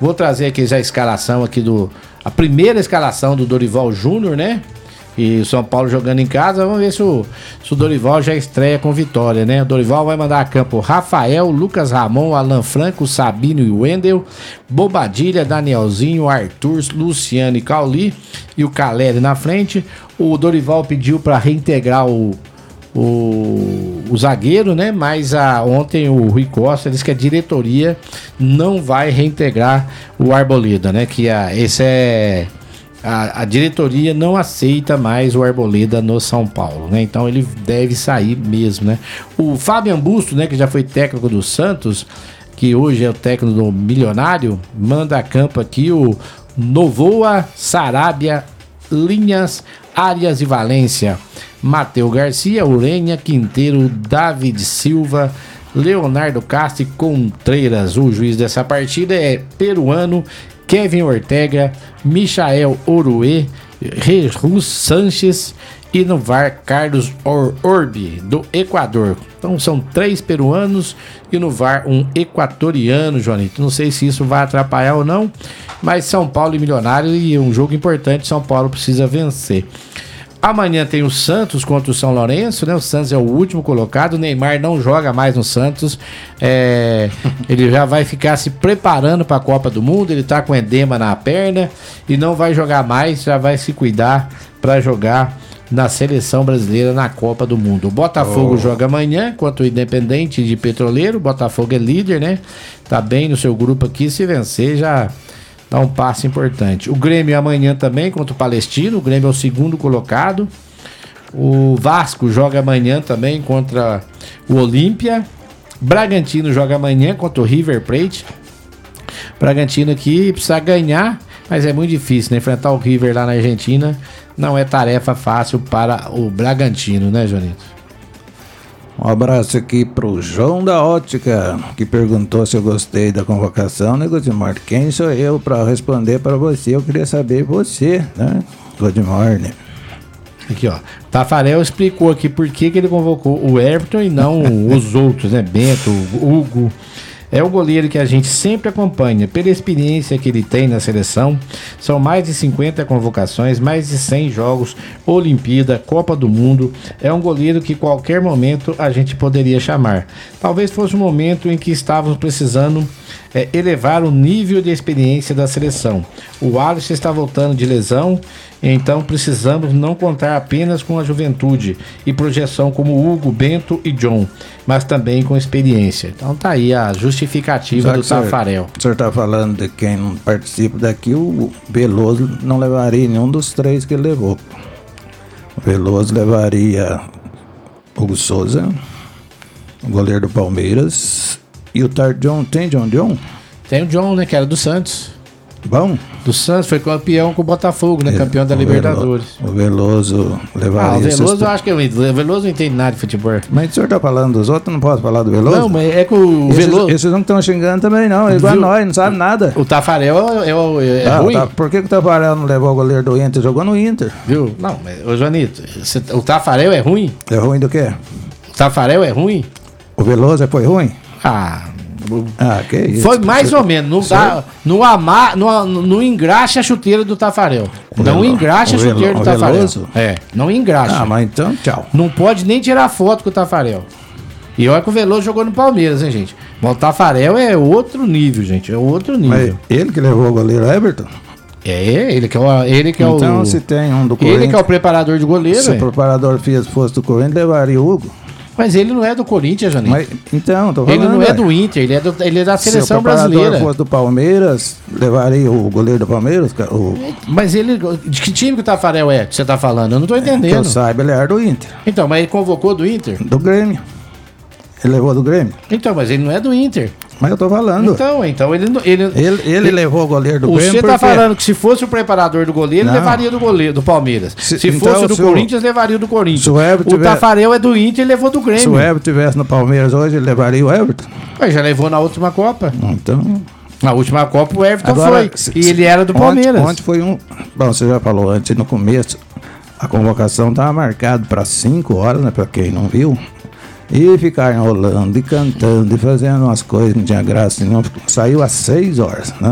Vou trazer aqui já a escalação aqui a primeira escalação do Dorival Júnior, né? E o São Paulo jogando em casa, vamos ver se o Dorival já estreia com vitória, né? O Dorival vai mandar a campo Rafael, Lucas Ramon, Alan Franco, Sabino e Wendel, Bobadilha, Danielzinho, Arthur, Luciano e Cauli e o Caleri na frente. O Dorival pediu para reintegrar o zagueiro, né? Mas ontem o Rui Costa disse que a diretoria não vai reintegrar o Arboleda, né? Que a diretoria não aceita mais o Arboleda no São Paulo, né? Então ele deve sair mesmo, né? O Fabian Busto, né? Que já foi técnico do Santos, que hoje é o técnico do Milionário, manda a campo aqui o Novoa, Sarabia, Linhas, Arias e Valência, Matheus Garcia, Urenha, Quinteiro, David Silva, Leonardo Castro e Contreiras. O juiz dessa partida é peruano Kevin Ortega, Michael Oruê, Jesus Sanches e no VAR Carlos Orbi, do Equador. Então são 3 peruanos e no VAR um equatoriano, Joanito. Não sei se isso vai atrapalhar ou não, mas São Paulo e Milionário, e um jogo importante, São Paulo precisa vencer. Amanhã tem o Santos contra o São Lourenço, né? O Santos é o último colocado. O Neymar não joga mais no Santos. Ele já vai ficar se preparando para a Copa do Mundo. Ele tá com edema na perna e não vai jogar mais. Já vai se cuidar para jogar na seleção brasileira na Copa do Mundo. O Botafogo joga amanhã contra o Independente de Petroleiro. O Botafogo é líder, né? Tá bem no seu grupo aqui. Se vencer, já dá um passo importante. O Grêmio amanhã também contra o Palestino. O Grêmio é o segundo colocado. O Vasco joga amanhã também contra o Olímpia. Bragantino joga amanhã contra o River Plate. Bragantino aqui precisa ganhar, mas é muito difícil, né? Enfrentar o River lá na Argentina não é tarefa fácil para o Bragantino, né, Joanito? Um abraço aqui pro João da Ótica, que perguntou se eu gostei da convocação, né, Godimar? Quem sou eu para responder para você? Eu queria saber você, né, Godimar, né? Aqui, ó. Tafarel explicou aqui por que ele convocou o Everton e não os outros, né? Bento, Hugo. É o goleiro que a gente sempre acompanha, pela experiência que ele tem na seleção. São mais de 50 convocações, mais de 100 jogos, Olimpíada, Copa do Mundo. É um goleiro que qualquer momento a gente poderia chamar. Talvez fosse um momento em que estávamos precisando elevar o nível de experiência da seleção. O Alisson está voltando de lesão, então precisamos não contar apenas com a juventude e projeção como Hugo, Bento e John, mas também com experiência. Então tá aí a justificativa do Tafarel. O senhor está falando de quem não participa daqui, o Veloso não levaria nenhum dos 3 que ele levou. O Veloso levaria Hugo Souza, o goleiro do Palmeiras, e o John. Tem John? Tem o John, né, que era do Santos. Bom? Do Santos, foi campeão com o Botafogo, né? Campeão da Libertadores. O Veloso levaria... o Veloso eu acho que o Veloso não entende nada de futebol. Mas o senhor tá falando dos outros, não posso falar do Veloso? Não, mas é que o Veloso... Esses não estão xingando também não, é igual a nós, não sabe nada. O Tafarel é ruim. Por que o Tafarel não levou o goleiro do Inter? Jogou no Inter. Viu? Não, mas, ô Joanito, o Tafarel é ruim? É ruim do quê? O Tafarel é ruim? O Veloso foi ruim? Que isso. Foi mais ou menos. Não engraxa a chuteira do Tafarel. Não engraxa a chuteira do Tafarel. Não engraxa. Mas então, tchau. Não pode nem tirar foto com o Tafarel. E olha que o Veloso jogou no Palmeiras, hein, gente? Mas o Tafarel é outro nível, gente. É outro nível. Mas ele que levou o goleiro Everton? Ele que é o... Então, se tem um do Corinthians... Ele que é o preparador de goleiro. Se o preparador fosse do Corinthians, levaria o Hugo. Mas ele não é do Corinthians, Janine. Então, tô falando. Ele não é do Inter, ele é da seleção brasileira. Se o fosse do Palmeiras, levaria o goleiro do Palmeiras? Mas ele... De que time que o Tafarel é que você tá falando? Eu não tô entendendo. Que eu saiba, ele era do Inter. Então, mas ele convocou do Inter? Do Grêmio. Ele levou do Grêmio. Então, mas ele não é do Inter. Mas eu tô falando. Então ele levou o goleiro do Grêmio. Você tá falando que se fosse o preparador do goleiro, ele levaria do goleiro do Palmeiras. Se fosse do Corinthians, levaria do Corinthians. O Tafarel é do Inter e levou do Grêmio. Se o Everton tivesse no Palmeiras hoje, ele levaria o Everton? Mas já levou na última Copa. Então... Na última Copa o Everton foi. E ele era do Palmeiras. Ontem foi um... Bom, você já falou antes, no começo, a convocação estava marcada para 5 horas, né? Para quem não viu. E ficar enrolando, e cantando, e fazendo umas coisas que não tinha graça nenhuma. Saiu às 6 horas, né?